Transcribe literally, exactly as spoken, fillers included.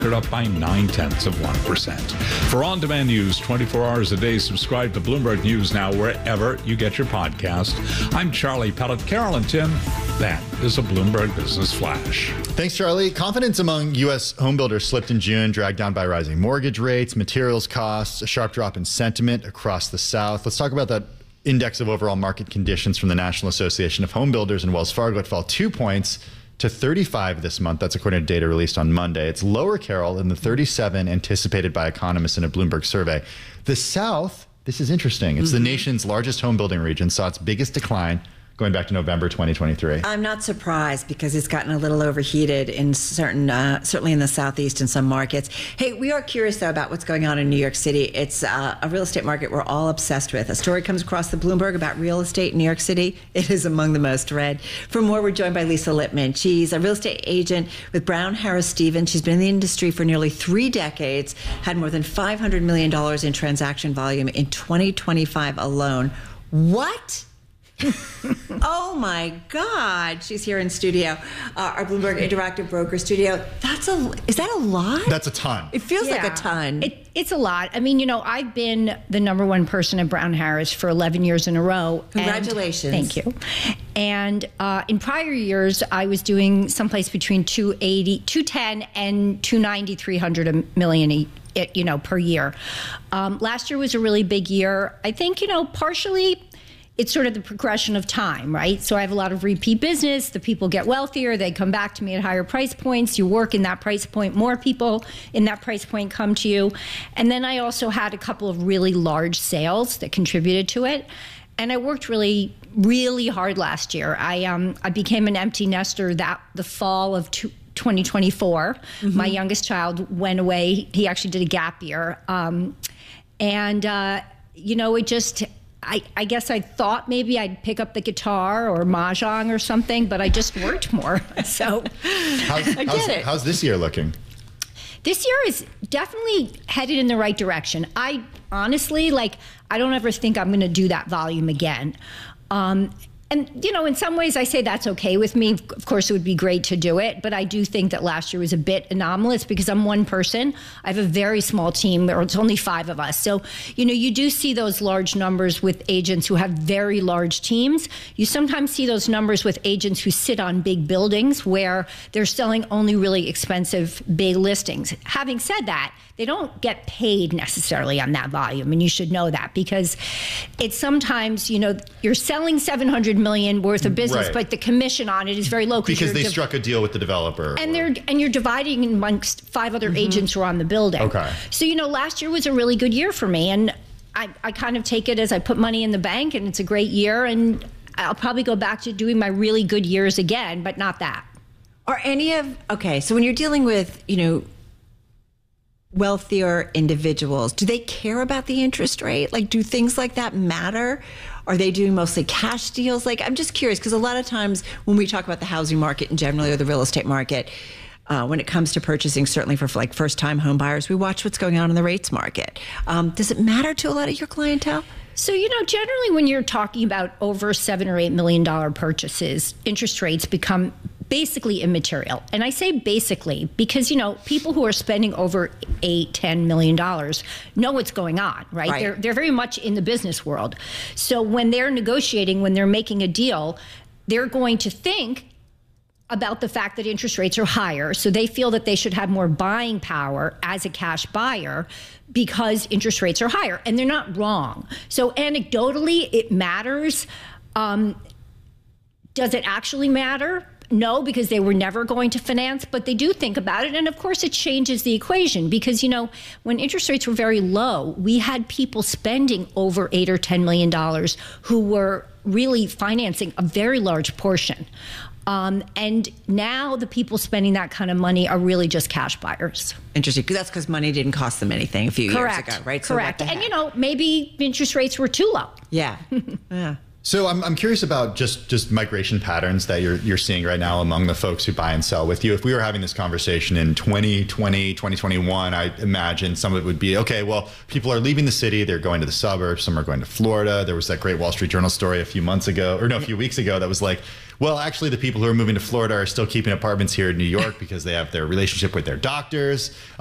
up by nine tenths of one percent. For on-demand news twenty-four hours a day, subscribe to Bloomberg News Now wherever you get your podcast. I'm Charlie Pellet. Carol and Tim, that is a Bloomberg Business Flash. Thanks, Charlie. Confidence among U S homebuilders slipped in June, dragged down by rising mortgage rates, materials costs, a sharp drop in sentiment across the South. Let's talk about that index of overall market conditions from the National Association of Home Builders and Wells Fargo. It fell two points to thirty-five this month. That's according to data released on Monday. It's lower, Carol, than the thirty-seven anticipated by economists in a Bloomberg survey. The South, this is interesting. It's mm-hmm. the nation's largest home building region, saw its biggest decline going back to November twenty twenty-three. I'm not surprised because it's gotten a little overheated in certain, uh, certainly in the Southeast and some markets. Hey, we are curious, though, about what's going on in New York City. It's uh, a real estate market we're all obsessed with. A story comes across the Bloomberg about real estate in New York City. It is among the most read. For more, we're joined by Lisa Lippman. She's a real estate agent with Brown Harris Stevens. She's been in the industry for nearly three decades, had more than five hundred million dollars in transaction volume in twenty twenty-five alone. What? Oh my God! She's here in studio, uh, our Bloomberg Interactive Broker studio. That's a is that a lot? That's a ton. It feels yeah. like a ton. It, it's a lot. I mean, you know, I've been the number one person at Brown Harris for eleven years in a row. Congratulations! And, thank you. And uh, in prior years, I was doing someplace between two eighty, two ten, and two ninety, three hundred a million each. It, you know, per year. Um, last year was a really big year. I think, you know, partially it's sort of the progression of time, right? So I have a lot of repeat business. The people get wealthier. They come back to me at higher price points. You work in that price point. More people in that price point come to you. And then I also had a couple of really large sales that contributed to it. And I worked really, really hard last year. I um, I became an empty nester that the fall of two, twenty twenty-four. Mm-hmm. My youngest child went away. He actually did a gap year. Um, and, uh, you know, it just... I, I guess I thought maybe I'd pick up the guitar or mahjong or something, but I just worked more. So how's, I did how's, it. How's this year looking? This year is definitely headed in the right direction. I honestly, like, I don't ever think I'm going to do that volume again. Um, And, you know, in some ways I say that's okay with me. Of course, it would be great to do it. But I do think that last year was a bit anomalous because I'm one person. I have a very small team. It's only five of us. So, you know, you do see those large numbers with agents who have very large teams. You sometimes see those numbers with agents who sit on big buildings where they're selling only really expensive big listings. Having said that, they don't get paid necessarily on that volume. And you should know that because it's sometimes, you know, you're selling seven hundred million worth of business, right. but the commission on it is very low. Because they struck a deal with the developer. And or... they're and you're dividing amongst five other mm-hmm. agents who are on the building. Okay. So, you know, last year was a really good year for me. And I, I kind of take it as I put money in the bank and it's a great year. And I'll probably go back to doing my really good years again, but not that. Are any of, okay, so when you're dealing with, you know, wealthier individuals, do they care about the interest rate? Like, do things like that matter? Are they doing mostly cash deals? Like, I'm just curious because a lot of times when we talk about the housing market in general or the real estate market, uh, when it comes to purchasing, certainly for like first-time home buyers, we watch what's going on in the rates market. Um, does it matter to a lot of your clientele? So, you know, generally when you're talking about over seven or eight million dollar purchases, interest rates become basically immaterial. And I say basically because, you know, people who are spending over eight, ten million dollars know what's going on, right? right? They're they're very much in the business world. So when they're negotiating, when they're making a deal, they're going to think about the fact that interest rates are higher. So they feel that they should have more buying power as a cash buyer because interest rates are higher. And they're not wrong. So anecdotally, it matters. Um, does it actually matter? No, because they were never going to finance, but they do think about it. And of course, it changes the equation because, you know, when interest rates were very low, we had people spending over eight or ten million dollars who were really financing a very large portion. Um, and now the people spending that kind of money are really just cash buyers. Interesting. That's because money didn't cost them anything a few Correct. years ago, right? Correct. So and, you know, maybe interest rates were too low. Yeah. Yeah. So I'm I'm curious about just just migration patterns that you're you're seeing right now among the folks who buy and sell with you. If we were having this conversation in twenty twenty, twenty twenty-one, I imagine some of it would be, okay, well, people are leaving the city, they're going to the suburbs, some are going to Florida. There was that great Wall Street Journal story a few months ago, or no, a few weeks ago that was like, Well, actually, the people who are moving to Florida are still keeping apartments here in New York because they have their relationship with their doctors.